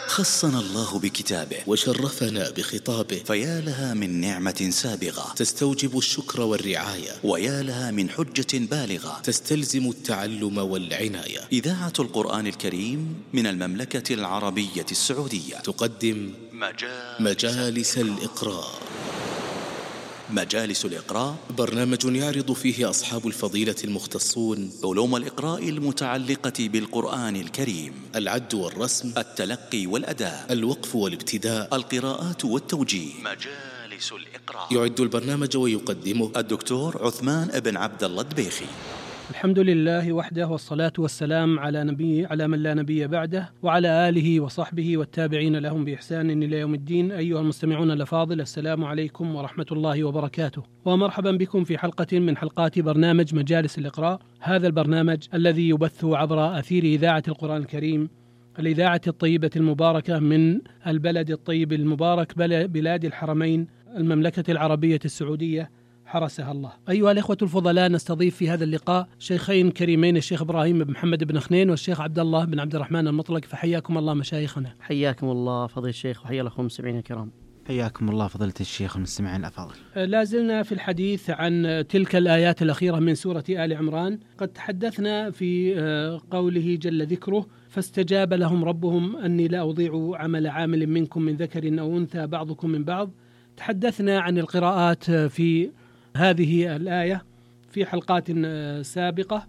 خصنا الله بكتابه وشرفنا بخطابه، فيا لها من نعمة سابغة تستوجب الشكر والرعاية، ويا لها من حجة بالغة تستلزم التعلم والعناية. إذاعة القرآن الكريم من المملكة العربية السعودية تقدم مجالس الإقراء. مجالس الإقراء برنامج يعرض فيه أصحاب الفضيلة المختصون علوم الإقراء المتعلقة بالقرآن الكريم: العد والرسم، التلقي والأداء، الوقف والابتداء، القراءات والتوجيه. مجالس الإقراء. يعد البرنامج ويقدمه الدكتور عثمان بن عبد الله الدبيخي. الحمد لله وحده، والصلاة والسلام على من لا نبي بعده، وعلى آله وصحبه والتابعين لهم بإحسان إلى يوم الدين. أيها المستمعون الأفاضل، السلام عليكم ورحمة الله وبركاته، ومرحبا بكم في حلقة من حلقات برنامج مجالس الإقراء. هذا البرنامج الذي يبث عبر أثير إذاعة القرآن الكريم، الإذاعة الطيبة المباركة من البلد الطيب المبارك، بلاد الحرمين، المملكة العربية السعودية حرسها الله. أيها الإخوة الفضلاء، نستضيف في هذا اللقاء شيخين كريمين، الشيخ إبراهيم بن محمد بن خنين والشيخ عبد الله بن عبد الرحمن المطلق، فحياكم الله مشايخنا. حياكم الله فضيلة الشيخ، وحيا لكم المستمعين الكرام. حياكم الله فضيلة الشيخ والمستمعين الأفاضل. لا زلنا في الحديث عن تلك الآيات الأخيرة من سورة آل عمران. قد تحدثنا في قوله جل ذكره: فاستجاب لهم ربهم أني لا أضيع عمل عامل منكم من ذكر أو أنثى بعضكم من بعض. تحدثنا عن القراءات في هذه الآية في حلقات سابقة،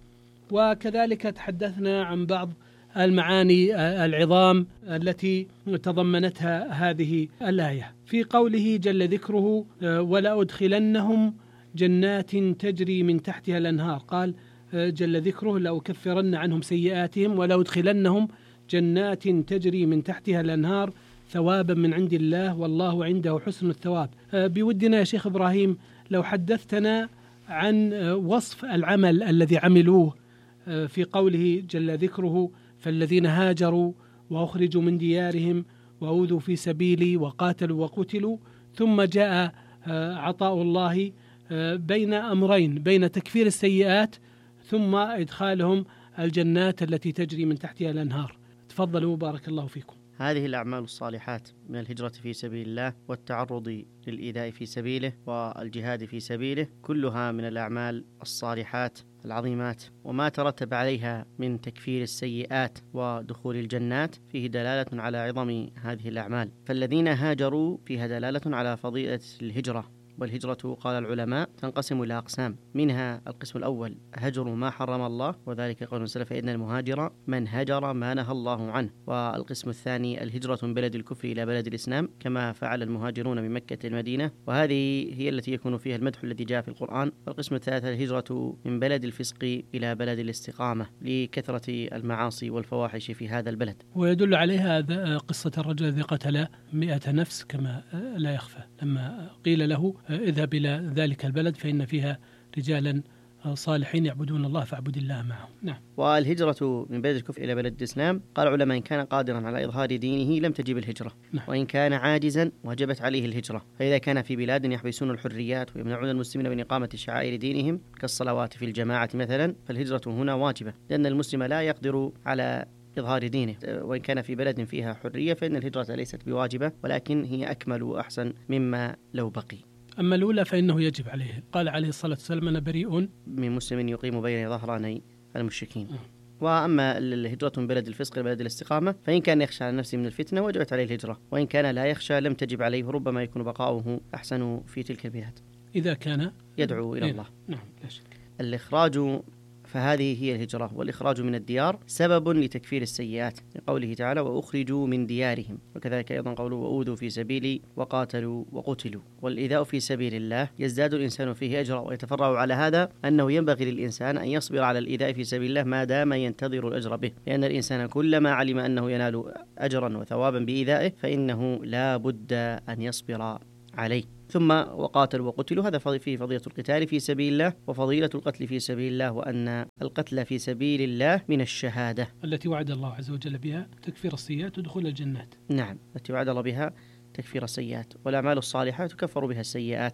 وكذلك تحدثنا عن بعض المعاني العظام التي تضمنتها هذه الآية. في قوله جل ذكره: ولا أدخلنهم جنات تجري من تحتها الأنهار، قال جل ذكره: لأكفرن عنهم سيئاتهم ولا أدخلنهم جنات تجري من تحتها الأنهار ثوابا من عند الله والله عنده حسن الثواب. بودنا يا شيخ إبراهيم لو حدثتنا عن وصف العمل الذي عملوه في قوله جل ذكره: فالذين هاجروا وأخرجوا من ديارهم وأوذوا في سبيلي وقاتلوا وقتلوا، ثم جاء عطاء الله بين أمرين، بين تكفير السيئات ثم إدخالهم الجنات التي تجري من تحتها الأنهار. تفضلوا بارك الله فيكم. هذه الأعمال الصالحات من الهجرة في سبيل الله والتعرض للإيذاء في سبيله والجهاد في سبيله كلها من الأعمال الصالحات العظيمات، وما ترتب عليها من تكفير السيئات ودخول الجنات فيه دلالة على عظم هذه الأعمال. فالذين هاجروا فيها دلالة على فضيلة الهجرة، والهجرة قال العلماء تنقسم إلى أقسام، منها القسم الأول هجر ما حرم الله، وذلك قول السلف: إن المهاجر من هجر ما نهى الله عنه. والقسم الثاني الهجرة من بلد الكفر إلى بلد الإسلام كما فعل المهاجرون من مكة المدينة، وهذه هي التي يكون فيها المدح الذي جاء في القرآن. والقسم الثالث الهجرة من بلد الفسق إلى بلد الاستقامة لكثرة المعاصي والفواحش في هذا البلد. ويدل عليها قصة الرجل الذي قتل 100 نفس كما لا يخفى، لما قيل له: اذهب إلى ذلك البلد فإن فيها رجالا صالحين يعبدون الله فاعبد الله معهم. نعم. والهجرة من بلد الكفر إلى بلد الإسلام قال العلماء: إن كان قادرا على إظهار دينه لم تجب الهجرة، نعم. وإن كان عاجزا وجبت عليه الهجرة. فإذا كان في بلاد يحبسون الحريات ويمنعون المسلمين من إقامة شعائر دينهم كالصلوات في الجماعة مثلا، فالهجرة هنا واجبة، لأن المسلم لا يقدر على إظهار دينه. وإن كان في بلد فيها حرية فإن الهجرة ليست بواجبة، ولكن هي أكمل وأحسن مما لو بقي. أما الأولى فإنه يجب عليه، قال عليه الصلاة والسلام: أنا بريء من مسلم يقيم بين ظهراني المشركين. وأما الهجرة من بلد الفسق إلى بلد الاستقامة فإن كان يخشى على نفسه من الفتنة وجبت عليه الهجرة، وإن كان لا يخشى لم تجب عليه، ربما يكون بقاؤه أحسن في تلك البلاد إذا كان يدعو إلى الله. نعم، لا شك. الإخراج، فهذه هي الهجرة، والإخراج من الديار سبب لتكفير السيئات، لقوله تعالى: وأخرجوا من ديارهم، وكذلك أيضا قوله: وأوذوا في سبيلي وقاتلوا وقتلوا. والإيذاء في سبيل الله يزداد الإنسان فيه أجرا، ويتفرع على هذا أنه ينبغي للإنسان أن يصبر على الإيذاء في سبيل الله ما دام ينتظر الأجر به، لأن الإنسان كلما علم أنه ينال أجرا وثوابا بإيذائه فإنه لا بد أن يصبر عليه. ثم وقاتلوا وقتلوا، هذا فيه فضيلة القتال في سبيل الله وفضيلة القتل في سبيل الله، وأن القتل في سبيل الله من الشهادة التي وعد الله عز وجل بها تكفير السيئات ودخول الجنات. نعم، التي وعد الله بها تكفير السيئات، والأعمال الصالحة تكفر بها السيئات.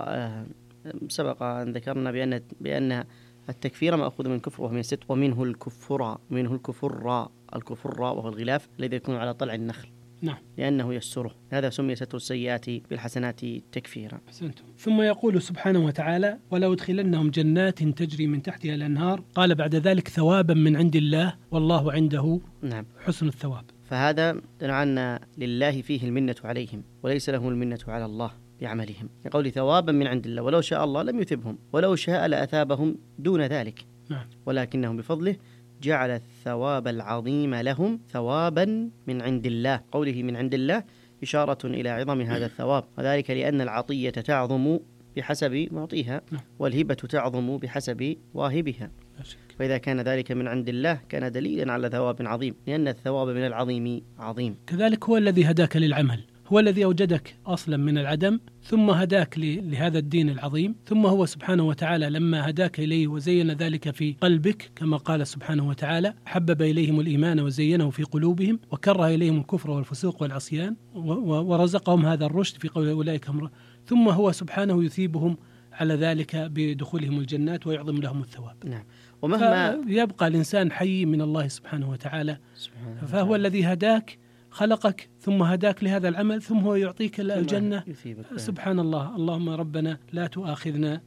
وسبق أن ذكرنا بأن التكفير مأخوذ من الكفر وهو من الست، ومنه الكفر وهو الغلاف الذي يكون على طلع النخل، نعم. لأنه يستره، هذا سمي ستر السيئات بالحسنات تكفيرا. أحسنتم. ثم يقول سبحانه وتعالى: ولو أدخلنهم جنات تجري من تحتها الأنهار قال بعد ذلك ثوابا من عند الله والله عنده نعم. حسن الثواب. فهذا أن لله فيه المنة عليهم وليس لهم المنة على الله بعملهم، يقول ثوابا من عند الله، ولو شاء الله لم يثبهم، ولو شاء لأثابهم دون ذلك. نعم. ولكنهم بفضله جعل الثواب العظيم لهم ثوابا من عند الله. قوله من عند الله إشارة إلى عظم هذا الثواب، وذلك لأن العطية تعظم بحسب معطيها، والهبة تعظم بحسب واهبها. فإذا كان ذلك من عند الله كان دليلا على ثواب عظيم، لأن الثواب من العظيم عظيم. كذلك هو الذي هداك للعمل، هو الذي أوجدك أصلا من العدم ثم هداك لهذا الدين العظيم، ثم هو سبحانه وتعالى لما هداك إليه وزين ذلك في قلبك كما قال سبحانه وتعالى: حبب إليهم الإيمان وزينه في قلوبهم وكره إليهم الكفر والفسوق والعصيان ورزقهم هذا الرشد في قول أولئك هم، ثم هو سبحانه يثيبهم على ذلك بدخولهم الجنات ويعظم لهم الثواب. نعم. ومهما يبقى الإنسان حي من الله سبحانه وتعالى، فهو الذي هداك خلقك ثم هداك لهذا العمل ثم هو يعطيك الجنة. سبحان الله. اللهم ربنا لا تؤاخذنا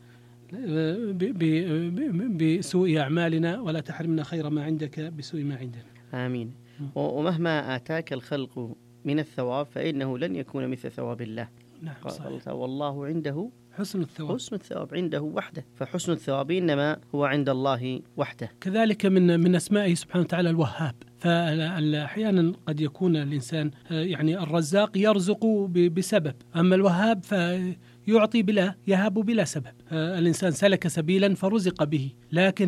بسوء أعمالنا ولا تحرمنا خير ما عندك بسوء ما عندنا. آمين. ومهما آتاك الخلق من الثواب فإنه لن يكون مثل ثواب الله. نعم صحيح. والله عنده حسن الثواب. حسن الثواب عنده وحده، فحسن الثواب إنما هو عند الله وحده. كذلك من أسمائه سبحانه وتعالى الوهاب، فأحيانا قد يكون الإنسان يعني الرزاق يرزق بسبب، أما الوهاب فيعطي يهب بلا سبب. الإنسان سلك سبيلا فرزق به، لكن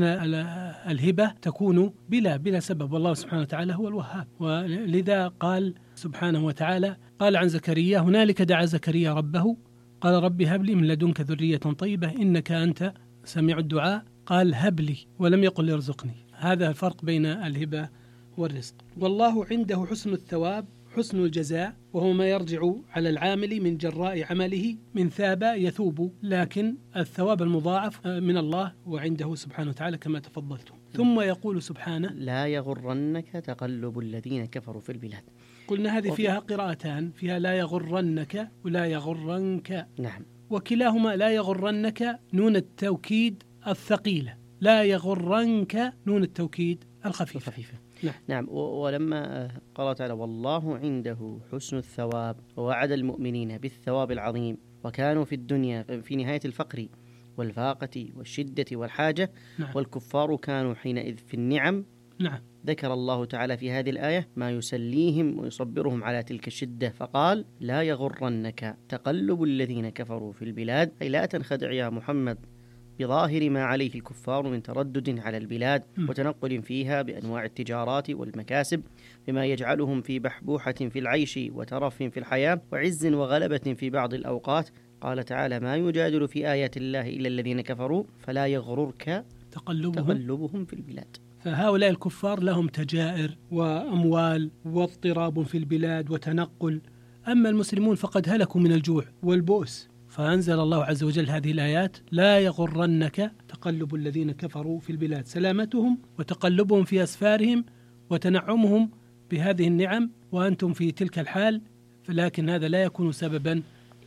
الهبة تكون بلا سبب، والله سبحانه وتعالى هو الوهاب. ولذا قال سبحانه وتعالى قال عن زكريا: هنالك دعا زكريا ربه قال رب هب لي من لدنك ذرية طيبة إنك أنت سميع الدعاء، قال هب لي ولم يقل ارزقني. هذا الفرق بين الهبة والرزق. والله عنده حسن الثواب حسن الجزاء، وهو ما يرجع على العامل من جراء عمله من ثاب يثوب، لكن الثواب المضاعف من الله وعنده سبحانه وتعالى كما تفضلتم. ثم يقول سبحانه: لا يغرنك تقلب الذين كفروا في البلاد. قلنا هذه فيها قراءتان، فيها لا يغرنك ولا يغرنك. نعم. وكلاهما لا يغرنك نون التوكيد الثقيلة، لا يغرنك نون التوكيد الخفيفة. نعم. ولما قال تعالى: والله عنده حسن الثواب، ووعد المؤمنين بالثواب العظيم، وكانوا في الدنيا في نهاية الفقر والفاقة والشدة والحاجة. نعم. والكفار كانوا حينئذ في النعم. نعم. ذكر الله تعالى في هذه الآية ما يسليهم ويصبرهم على تلك الشدة، فقال: لا يغرنك تقلب الذين كفروا في البلاد، أي لا تنخدع يا محمد بظاهر ما عليه الكفار من تردد على البلاد وتنقل فيها بأنواع التجارات والمكاسب، بما يجعلهم في بحبوحة في العيش وترف في الحياة وعز وغلبة في بعض الأوقات. قال تعالى: ما يجادل في آيات الله إلا الذين كفروا فلا يغررك تقلبهم في البلاد. فهؤلاء الكفار لهم تجائر وأموال واضطراب في البلاد وتنقل، أما المسلمون فقد هلكوا من الجوع والبؤس. فأنزل الله عز وجل هذه الآيات: لا يغرنك تقلب الذين كفروا في البلاد، سلامتهم وتقلبهم في أسفارهم وتنعمهم بهذه النعم وأنتم في تلك الحال، لكن هذا لا يكون سببا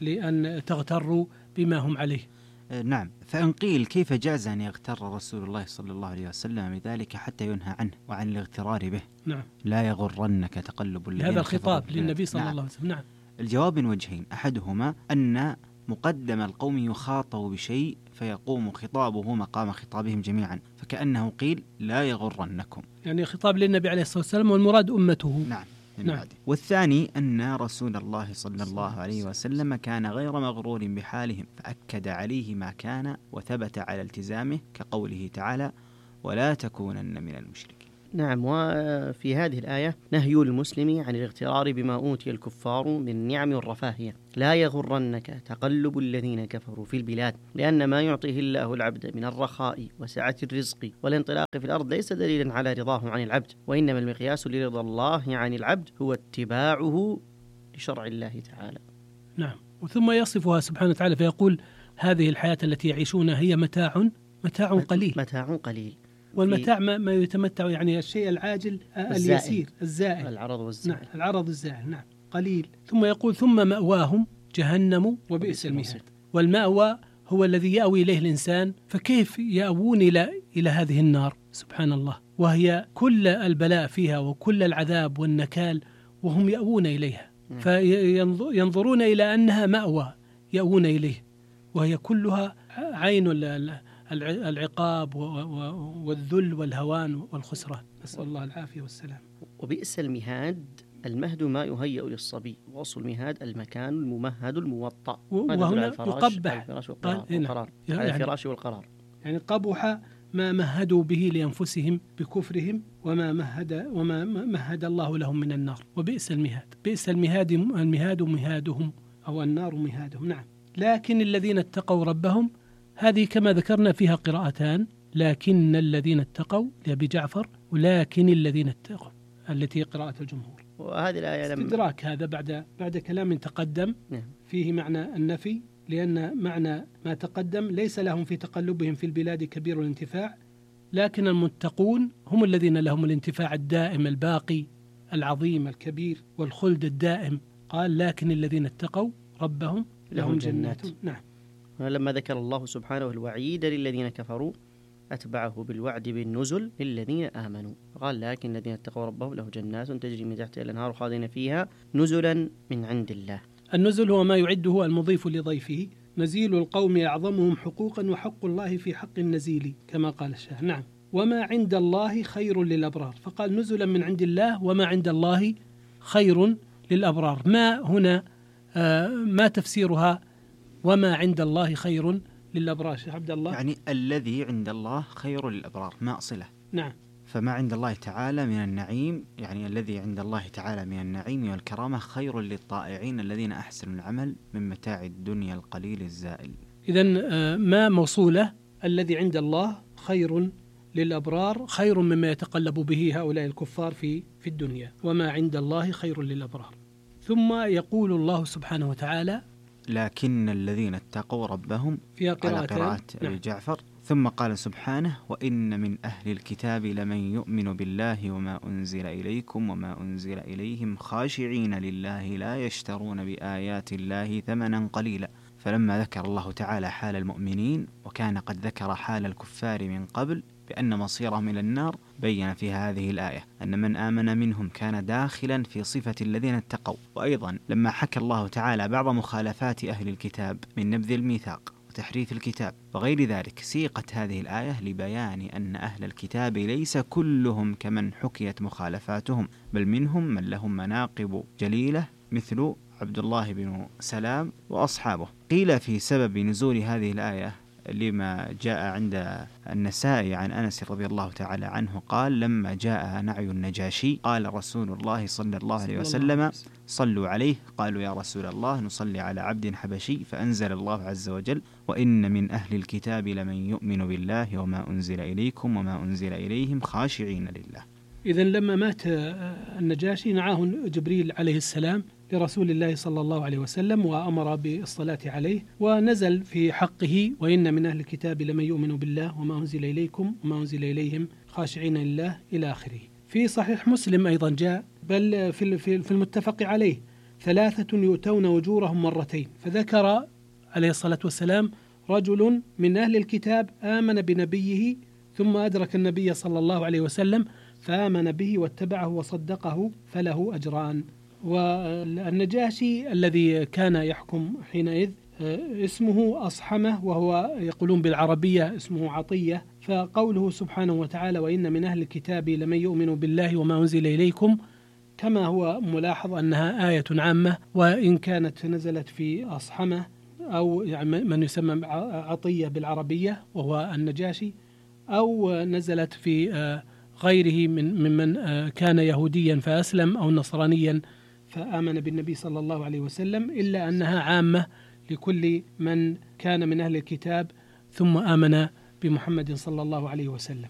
لأن تغتروا بما هم عليه. نعم. فإن قيل كيف جاز أن يغتر رسول الله صلى الله عليه وسلم بذلك حتى ينهى عنه وعن الاغترار به؟ نعم. لا يغرنك تقلب الذين هذا الخطاب للنبي صلى الله عليه وسلم. نعم. الجواب من وجهين: أحدهما أن مقدم القوم يخاطب بشيء فيقوم خطابه مقام خطابهم جميعا، فكأنه قيل لا يغرنكم، يعني خطاب للنبي عليه الصلاة والسلام والمراد أمته. نعم. والثاني أن رسول الله صلى الله عليه وسلم كان غير مغرور بحالهم، فأكد عليه ما كان وثبت على التزامه، كقوله تعالى: ولا تكونن من المشركين. نعم. وفي هذه الآية نهي المسلم عن الاغترار بما أوتي الكفار من النعم والرفاهية. لا يغرنك تقلب الذين كفروا في البلاد، لأن ما يعطيه الله العبد من الرخاء وسعة الرزق والانطلاق في الأرض ليس دليلا على رضاه عن العبد، وإنما المقياس لرضا الله عن العبد هو اتباعه لشرع الله تعالى. نعم. وثم يصفها سبحانه وتعالى فيقول: هذه الحياة التي يعيشونها هي متاع قليل. والمتاع ما يتمتع، يعني الشيء العاجل اليسير الزائل، العرض والزائل. نعم. العرض الزائل. نعم. قليل. ثم يقول ثم مأواهم جهنم وبئس المهاد. والمأوى هو الذي يأوي إليه الإنسان، فكيف يأوون إلى هذه النار؟ سبحان الله، وهي كل البلاء فيها وكل العذاب والنكال وهم يأوون إليها، فينظرون إلى أنها مأوى يأوون إليه، وهي كلها عين العقاب والذل والهوان والخسران، نسأل الله العافية والسلام. وبئس المهاد، المهد ما يهيأ للصبي، وأصل المهاد المكان الممهد الموطأ، وهنا يقبح على الفراش والقرار، يعني قبح ما مهدوا به لأنفسهم بكفرهم وما مهد الله لهم من النار. وبئس المهاد، بئس المهاد مهادهم أو النار مهادهم. نعم. لكن الذين اتقوا ربهم، هذه كما ذكرنا فيها قراءتان، لكن الذين اتقوا لأبي جعفر، ولكن الذين اتقوا التي قراءة الجمهور. وهذه الآية استدراك هذا بعد كلام تقدم فيه معنى النفي، لأن معنى ما تقدم ليس لهم في تقلبهم في البلاد كبير الانتفاع، لكن المتقون هم الذين لهم الانتفاع الدائم الباقي العظيم الكبير والخلد الدائم. قال لكن الذين اتقوا ربهم لهم جنات. نعم. لما ذكر الله سبحانه الوعيد للذين كفروا أتبعه بالوعد بالنزل للذين آمنوا، قال لكن الذين اتقوا ربهم له جنات تجري من تحتها الأنهار خالدين فيها نزلا من عند الله. النزل هو ما يعده المضيف لضيفه، نزيل القوم أعظمهم حقوقا وحق الله في حق النزيل كما قال الشاعر. نعم. وما عند الله خير للأبرار، فقال نزلا من عند الله وما عند الله خير للأبرار. ما هنا ما تفسيرها وما عند الله خير للأبرار شيخ عبد الله؟ يعني الذي عند الله خير للأبرار، ما صلة. نعم. فما عند الله تعالى من النعيم، يعني الذي عند الله تعالى من النعيم والكرامة خير للطائعين الذين أحسنوا العمل من متاع الدنيا القليل الزائل. إذن ما موصولة، الذي عند الله خير للأبرار، خير مما يتقلب به هؤلاء الكفار في الدنيا، وما عند الله خير للأبرار. ثم يقول الله سبحانه وتعالى لكن الذين اتقوا ربهم في قراءة أبي جعفر. ثم قال سبحانه وإن من أهل الكتاب لمن يؤمن بالله وما أنزل إليكم وما أنزل إليهم خاشعين لله لا يشترون بآيات الله ثمنا قليلا. فلما ذكر الله تعالى حال المؤمنين وكان قد ذكر حال الكفار من قبل بأن مصيرهم إلى النار، بين في هذه الآية أن من آمن منهم كان داخلا في صفة الذين اتقوا. وأيضا لما حكى الله تعالى بعض مخالفات أهل الكتاب من نبذ الميثاق وتحريف الكتاب وغير ذلك، سيقت هذه الآية لبيان أن أهل الكتاب ليس كلهم كمن حكيت مخالفاتهم، بل منهم من لهم مناقب جليلة مثل عبد الله بن سلام وأصحابه. قيل في سبب نزول هذه الآية لما جاء عند النسائي عن أنس رضي الله تعالى عنه قال لما جاء نعي النجاشي قال رسول الله صلى الله عليه وسلم صلوا عليه، قالوا يا رسول الله نصلي على عبد حبشي، فأنزل الله عز وجل وإن من أهل الكتاب لمن يؤمن بالله وما أنزل إليكم وما أنزل إليهم خاشعين لله. إذن لما مات النجاشي نعاه جبريل عليه السلام لرسول الله صلى الله عليه وسلم وأمر بالصلاة عليه، ونزل في حقه وإن من أهل الكتاب لمن يؤمن بالله وما أنزل إليكم وما أنزل إليهم خاشعين لله إلى آخره. في صحيح مسلم أيضا جاء، بل في المتفق عليه 3 يؤتون أجورهم مرتين، فذكر عليه الصلاة والسلام رجل من أهل الكتاب آمن بنبيه ثم أدرك النبي صلى الله عليه وسلم فآمن به واتبعه وصدقه فله أجران. والنجاشي الذي كان يحكم حينئذ اسمه أصحمة، وهو يقولون بالعربية اسمه عطية. فقوله سبحانه وتعالى وإن من أهل الكتاب لمن يؤمن بالله وما أنزل إليكم، كما هو ملاحظ أنها آية عامة، وإن كانت نزلت في أصحمة أو يعني من يسمى عطية بالعربية وهو النجاشي، أو نزلت في غيره ممن كان يهوديا فأسلم أو نصرانيا فآمن بالنبي صلى الله عليه وسلم، إلا أنها عامة لكل من كان من أهل الكتاب ثم آمن بمحمد صلى الله عليه وسلم.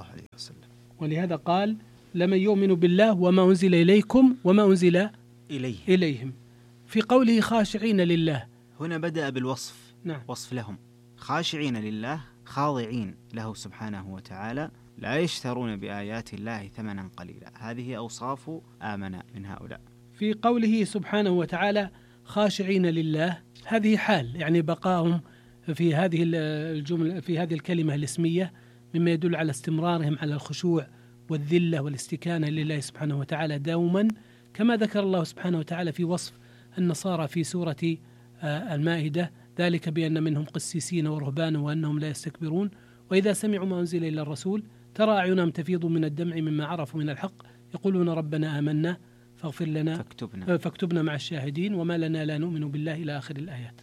ولهذا قال لمن يؤمن بالله وما أنزل إليكم وما أنزل إليهم. في قوله خاشعين لله هنا بدأ بالوصف. نعم. وصف لهم خاشعين لله، خاضعين له سبحانه وتعالى، لا يشترون بآيات الله ثمنا قليلا. هذه أوصاف آمن من هؤلاء. في قوله سبحانه وتعالى خاشعين لله، هذه حال يعني بقائهم في هذه الجملة، في هذه الكلمة الاسمية، مما يدل على استمرارهم على الخشوع والذلة والاستكانة لله سبحانه وتعالى دوما، كما ذكر الله سبحانه وتعالى في وصف النصارى في سورة المائدة: ذلك بأن منهم قسيسين ورهبانا وأنهم لا يستكبرون وإذا سمعوا ما أنزل إلى الرسول ترى أعينهم تفيض من الدمع مما عرفوا من الحق يقولون ربنا آمنا فاغفر لنا فاكتبنا مع الشاهدين وما لنا لا نؤمن بالله إلى آخر الآيات.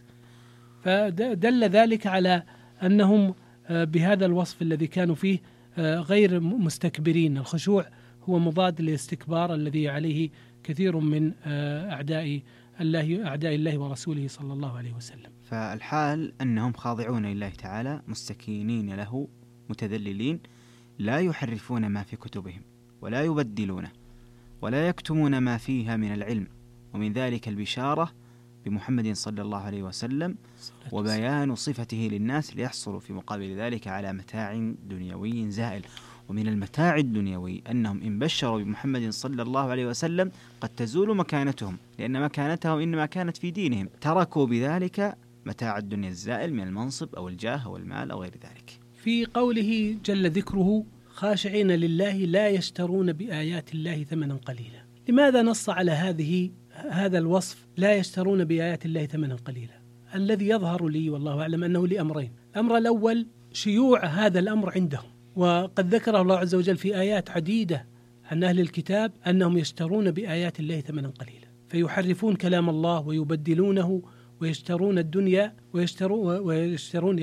فدل ذلك على أنهم بهذا الوصف الذي كانوا فيه غير مستكبرين. الخشوع هو مضاد للاستكبار الذي عليه كثير من أعداء الله ورسوله صلى الله عليه وسلم. فالحال أنهم خاضعون لله تعالى مستكينين له متذللين، لا يحرفون ما في كتبهم ولا يبدلونه ولا يكتمون ما فيها من العلم، ومن ذلك البشارة بمحمد صلى الله عليه وسلم وبيان صفته للناس ليحصلوا في مقابل ذلك على متاع دنيوي زائل. ومن المتاع الدنيوي أنهم إن بشروا بمحمد صلى الله عليه وسلم قد تزول مكانتهم، لأن مكانتهم إنما كانت في دينهم، تركوا بذلك متاع الدنيا الزائل من المنصب أو الجاه أو المال أو غير ذلك. في قوله جل ذكره خاشعين لله لا يشترون بآيات الله ثمنا قليلا، لماذا نص على هذا الوصف لا يشترون بآيات الله ثمنا قليلا؟ الذي يظهر لي والله أعلم أنه لأمرين. الأمر الأول شيوع هذا الأمر عندهم، وقد ذكره الله عز وجل في آيات عديدة عن أهل الكتاب أنهم يشترون بآيات الله ثمنا قليلا، فيحرفون كلام الله ويبدلونه ويشترون الدنيا ويشترون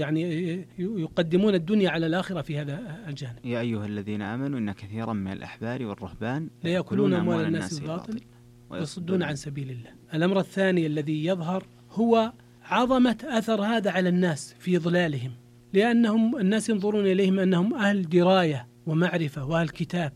يقدمون الدنيا على الآخرة في هذا الجانب. يا أيها الذين آمنوا إن كثيرا من الأحبار والرهبان لا يأكلون أموال الناس بالباطل ويصدون عن سبيل الله. الأمر الثاني الذي يظهر هو عظمة أثر هذا على الناس في ضلالهم، لأنهم الناس ينظرون إليهم أنهم أهل دراية ومعرفة وأهل كتاب،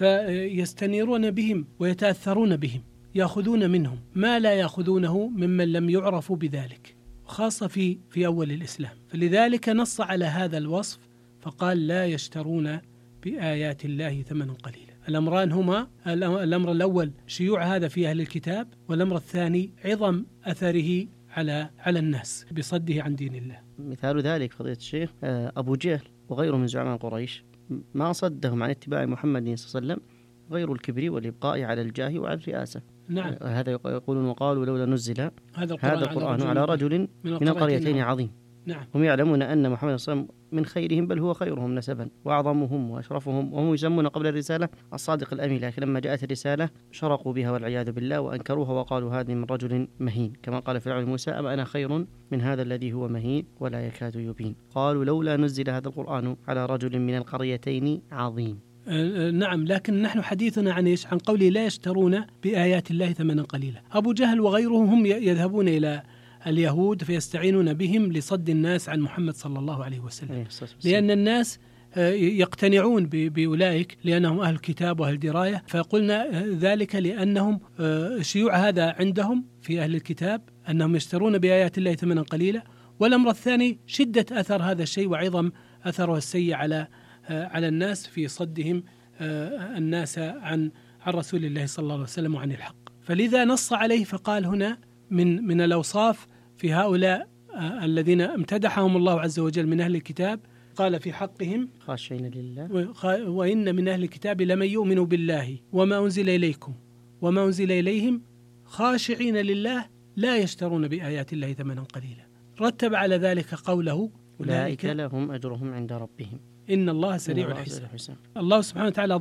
فيستنيرون بهم ويتأثرون بهم، يأخذون منهم ما لا يأخذونه ممن لم يعرفوا بذلك، خاصة في أول الإسلام. فلذلك نص على هذا الوصف فقال لا يشترون بآيات الله ثمنا قليلا. الأمران هما: الأمر الأول شيوع هذا في أهل الكتاب، والأمر الثاني عظم أثره على الناس بصده عن دين الله. مثال ذلك فضيلة الشيخ أبو جهل وغيره من زعماء قريش ما صدهم عن اتباع محمد صلى الله عليه وسلم غير الكبر والإبقاء على الجاه وعلى الرئاسة. نعم. هذا يقولون وقالوا لولا نزل هذا القرآن على رجل من القريتين عظيم. نعم. هم يعلمون أن محمد صلى الله عليه وسلم من خيرهم بل هو خيرهم نسبا وأعظمهم وأشرفهم، وهم يسمون قبل الرسالة الصادق الأمين، لكن لما جاءت الرسالة شرقوا بها والعياذ بالله وأنكروها وقالوا هذه من رجل مهين، كما قال فرعون موسى أما أنا خير من هذا الذي هو مهين ولا يكاد يبين. قالوا لولا نزل هذا القرآن على رجل من القريتين عظيم. نعم، لكن نحن حديثنا عن عن قوله لا يشترون بآيات الله ثمنا قليلا. أبو جهل وغيرهم هم يذهبون إلى اليهود فيستعينون بهم لصد الناس عن محمد صلى الله عليه وسلم، لأن الناس يقتنعون بأولئك لأنهم أهل كتاب وأهل دراية، فقلنا ذلك لأنهم شيوع هذا عندهم في أهل الكتاب أنهم يشترون بآيات الله ثمنا قليلا. والأمر الثاني شدة أثر هذا الشيء وعظم أثره السيء على الناس في صدهم الناس عن رسول الله صلى الله عليه وسلم وعن الحق. فلذا نص عليه فقال هنا من الأوصاف في هؤلاء الذين امتدحهم الله عز وجل من أهل الكتاب، قال في حقهم خاشعين لله وإن من أهل الكتاب لمن يؤمن بالله وما أنزل إليكم وما أنزل إليهم خاشعين لله لا يشترون بآيات الله ثمنا قليلا. رتب على ذلك قوله أولئك لهم أجرهم عند ربهم إن الله سريع الحساب. الله سبحانه وتعالى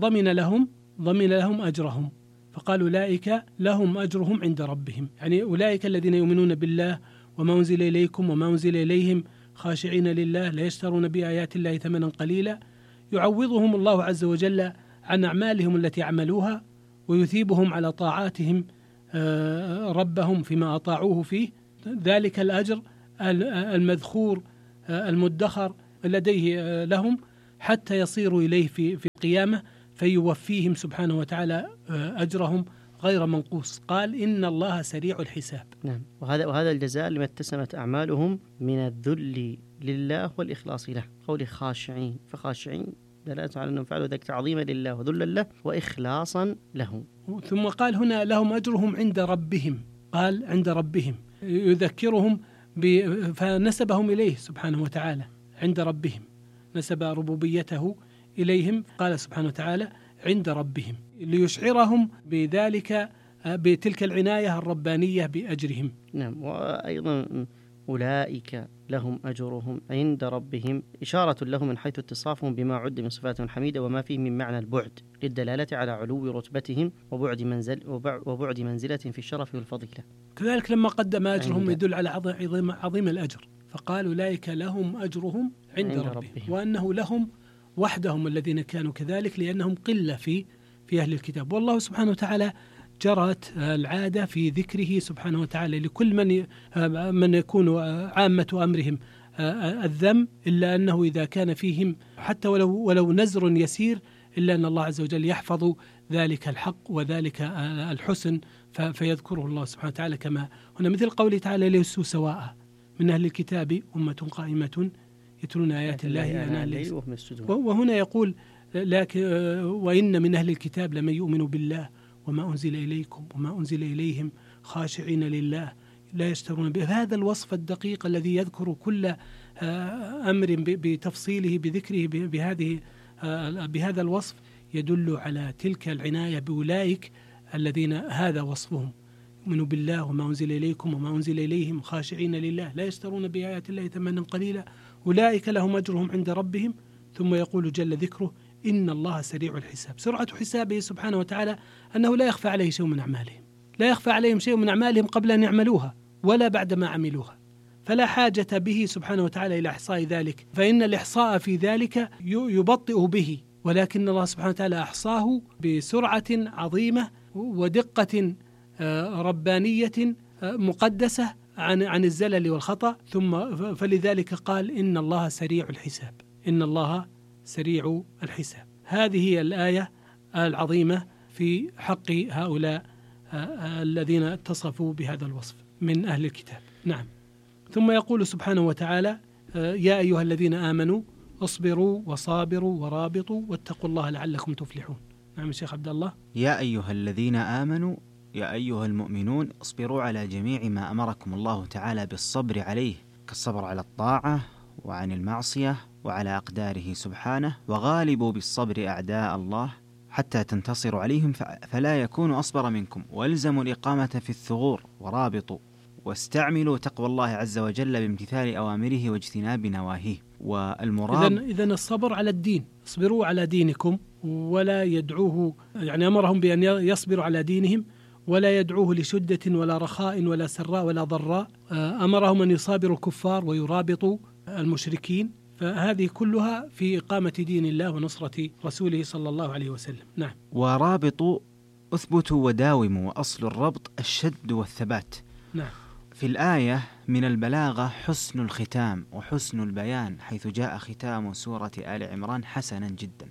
ضمن لهم أجرهم، فقال أولئك لهم أجرهم عند ربهم، يعني أولئك الذين يؤمنون بالله وما أنزل إليكم وما أنزل إليهم خاشعين لله لا يشترون بآيات الله ثمنا قليلا، يعوضهم الله عز وجل عن أعمالهم التي عملوها ويثيبهم علعلى طاعاتهم ربهم فيما أطاعوه فيه، ذلك الأجر المذخور المدخر لديه لهم حتى يصيروا إليه في القيامة فيوفيهم سبحانه وتعالى أجرهم غير منقوص. قال إن الله سريع الحساب. نعم. وهذا الجزاء لما اتسمت أعمالهم من الذل لله والإخلاص له. قول خاشعين، فخاشعين دلالة على أنهم فعلوا ذلك تعظيما لله وذلا له وإخلاصا له. ثم قال هنا لهم أجرهم عند ربهم، قال عند ربهم يذكرهم فنسبهم إليه سبحانه وتعالى، عند ربهم نسب ربوبيته إليهم، قال سبحانه وتعالى عند ربهم ليشعرهم بذلك بتلك العناية الربانية بأجرهم. نعم. وأيضا أولئك لهم أجرهم عند ربهم إشارة لهم من حيث اتصافهم بما عد من صفات حميدة وما فيه من معنى البعد للدلالة على علو رتبتهم وبعد منزلة في الشرف والفضيلة. كذلك لما قدم أجرهم يدل على عظيم الأجر، فقال أولئك لهم أجرهم عند ربهم، وأنه لهم وحدهم الذين كانوا كذلك لأنهم قلة في أهل الكتاب. والله سبحانه وتعالى جرت العادة في ذكره سبحانه وتعالى لكل من يكون عامة أمرهم الذم، إلا أنه إذا كان فيهم حتى ولو نزر يسير إلا أن الله عز وجل يحفظ ذلك الحق وذلك الحسن فيذكره الله سبحانه وتعالى، كما هنا مثل قوله تعالى ليسوا سواء من أهل الكتاب أمة قائمة يتلون آيات الله آناء الليل وهم يسجدون. وهنا يقول لكن وإن من أهل الكتاب لمن يؤمن بالله وما أنزل إليكم وما أنزل إليهم خاشعين لله لا يشترون به. هذا الوصف الدقيق الذي يذكر كل أمر بتفصيله بذكره بهذا الوصف يدل على تلك العناية بأولئك الذين هذا وصفهم، يؤمنوا بالله وما أنزل إليكم وما أنزل إليهم خاشعين لله لا يشترون بآيات الله ثمنا قليلا أولئك لهم أجرهم عند ربهم. ثم يقول جل ذكره إن الله سريع الحساب. سرعة حسابه سبحانه وتعالى أنه لا يخفى عليه شيء من أعمالهم، لا يخفى عليهم شيء من أعمالهم قبل أن يعملوها ولا بعد ما عملوها، فلا حاجة به سبحانه وتعالى إلى إحصاء ذلك، فإن الإحصاء في ذلك يبطئ به، ولكن الله سبحانه وتعالى أحصاه بسرعة عظيمة ودقة ربانية مقدسة عن الزلل والخطأ. ثم فلذلك قال إن الله سريع الحساب، إن الله سريع الحساب. هذه هي الآية العظيمة في حق هؤلاء الذين اتصفوا بهذا الوصف من أهل الكتاب. نعم. ثم يقول سبحانه وتعالى يا أيها الذين آمنوا اصبروا وصابروا ورابطوا واتقوا الله لعلكم تفلحون. نعم الشيخ عبد الله. يا أيها الذين آمنوا، يا أيها المؤمنون اصبروا على جميع ما أمركم الله تعالى بالصبر عليه، كالصبر على الطاعة وعن المعصية وعلى أقداره سبحانه، وغالبوا بالصبر أعداء الله حتى تنتصروا عليهم فلا يكونوا أصبر منكم، والزموا الإقامة في الثغور ورابطوا، واستعملوا تقوى الله عز وجل بامتثال أوامره واجتناب نواهيه. والمراد إذن الصبر على الدين، اصبروا على دينكم، ولا يدعوه يعني أمرهم بأن يصبروا على دينهم ولا يدعوه لشدة ولا رخاء ولا سراء ولا ضراء، أمرهم أن يصابروا الكفار ويرابطوا المشركين، فهذه كلها في إقامة دين الله ونصرة رسوله صلى الله عليه وسلم. نعم. ورابطوا أثبتوا وداوموا، وأصل الربط الشد والثبات. نعم. في الآية من البلاغة حسن الختام وحسن البيان، حيث جاء ختام سورة آل عمران حسنا جدا،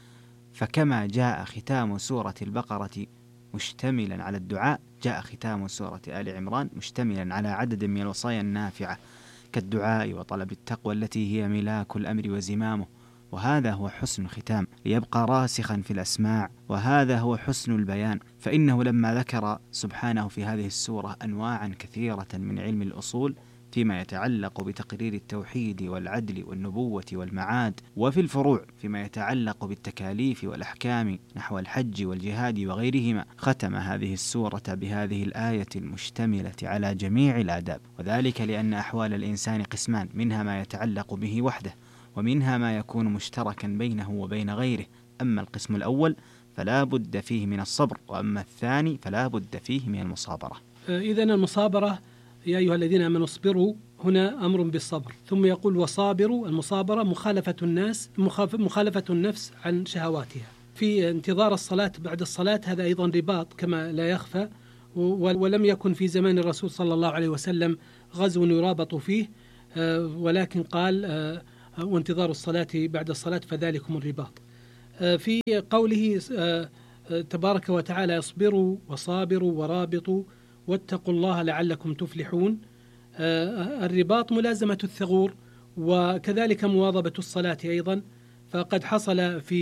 فكما جاء ختام سورة البقرة مشتملا على الدعاء، جاء ختام سورة آل عمران مشتملا على عدد من الوصايا النافعة كالدعاء وطلب التقوى التي هي ملاك الأمر وزمامه، وهذا هو حسن الختام ليبقى راسخا في الأسماع. وهذا هو حسن البيان، فإنه لما ذكر سبحانه في هذه السورة أنواعا كثيرة من علم الأصول فيما يتعلق بتقرير التوحيد والعدل والنبوة والمعاد، وفي الفروع فيما يتعلق بالتكاليف والأحكام نحو الحج والجهاد وغيرهما، ختم هذه السورة بهذه الآية المشتملة على جميع الآداب، وذلك لأن أحوال الإنسان قسمان، منها ما يتعلق به وحده ومنها ما يكون مشتركا بينه وبين غيره. أما القسم الأول فلا بد فيه من الصبر، وأما الثاني فلا بد فيه من المصابرة. إذن المصابرة يا أيها الذين آمنوا اصبروا هنا أمر بالصبر، ثم يقول وصابروا. المصابرة مخالفة النفس عن شهواتها في انتظار الصلاة بعد الصلاة، هذا أيضا رباط كما لا يخفى، ولم يكن في زمان الرسول صلى الله عليه وسلم غزو يرابط فيه، ولكن قال وانتظار الصلاة بعد الصلاة فذلكم الرباط. في قوله تبارك وتعالى اصبروا وصابروا ورابطوا واتقوا الله لعلكم تفلحون، الرباط ملازمة الثغور وكذلك مواظبة الصلاة أيضا، فقد حصل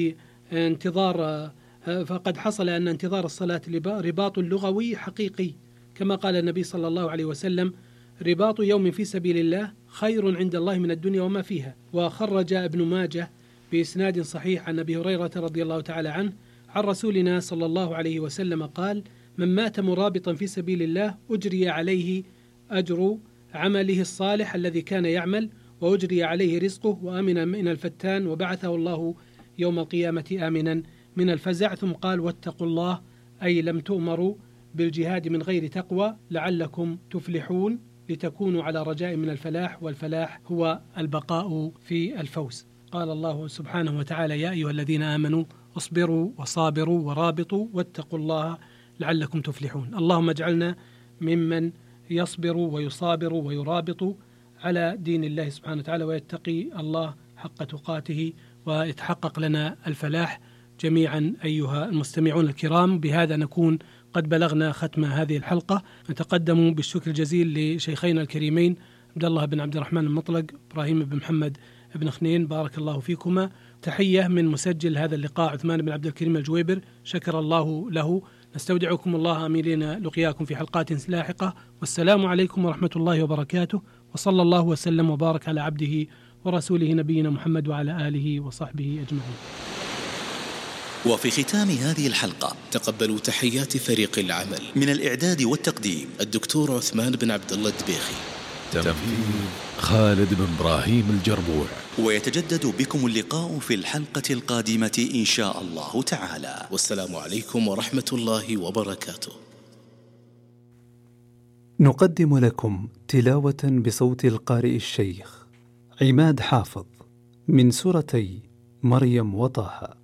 أن انتظار الصلاة رباط لغوي حقيقي، كما قال النبي صلى الله عليه وسلم: رباط يوم في سبيل الله خير عند الله من الدنيا وما فيها. وخرج ابن ماجه بإسناد صحيح عن أبي هريرة رضي الله تعالى عنه عن رسولنا صلى الله عليه وسلم قال: من مات مرابطا في سبيل الله أجري عليه أجر عمله الصالح الذي كان يعمل، وأجري عليه رزقه، وأمن من الفتان، وبعثه الله يوم القيامة آمنا من الفزع. ثم قال: واتقوا الله، أي لم تؤمروا بالجهاد من غير تقوى لعلكم تفلحون، لتكونوا على رجاء من الفلاح، والفلاح هو البقاء في الفوز. قال الله سبحانه وتعالى: يا أيها الذين آمنوا اصبروا وصابروا ورابطوا واتقوا الله لعلكم تفلحون. اللهم اجعلنا ممن يصبر ويصابر ويرابط على دين الله سبحانه وتعالى، ويتقي الله حق تقاته، ويتحقق لنا الفلاح جميعا أيها المستمعون الكرام. بهذا نكون قد بلغنا ختم هذه الحلقة. نتقدم بالشكر الجزيل لشيخينا الكريمين عبد الله بن عبد الرحمن المطلق، إبراهيم بن محمد بن خنين، بارك الله فيكما. تحية من مسجل هذا اللقاء عثمان بن عبد الكريم الجويبر، شكر الله له. نستودعكم الله آملين لقياكم في حلقات لاحقة، والسلام عليكم ورحمة الله وبركاته، وصلى الله وسلم وبارك على عبده ورسوله نبينا محمد وعلى آله وصحبه أجمعين. وفي ختام هذه الحلقة تقبلوا تحيات فريق العمل. من الإعداد والتقديم الدكتور عثمان بن عبد الله الدبيخي، تنفيذ خالد بن إبراهيم الجربوع. ويتجدد بكم اللقاء في الحلقة القادمة إن شاء الله تعالى. والسلام عليكم ورحمة الله وبركاته. نقدم لكم تلاوة بصوت القارئ الشيخ عماد حافظ من سورتي مريم وطه.